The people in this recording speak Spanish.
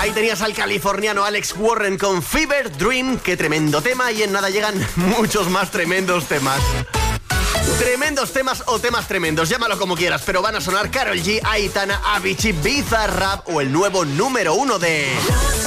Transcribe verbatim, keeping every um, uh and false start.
Ahí tenías al californiano Alex Warren con Fever Dream. Qué tremendo tema, y en nada llegan muchos más tremendos temas. Tremendos temas o temas tremendos, llámalo como quieras, pero van a sonar Karol G, Aitana, Avicii, Bizarrap o el nuevo número uno de...